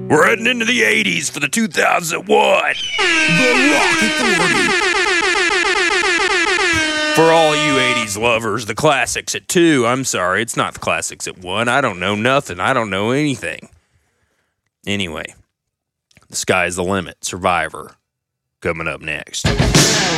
We're heading into the 80s for the 2001. The Rock Authority. For all you 80s lovers, the classics at 2. I'm sorry, it's not the classics at 1. I don't know nothing. I don't know anything. Anyway, the sky's the limit. Survivor. Coming up next.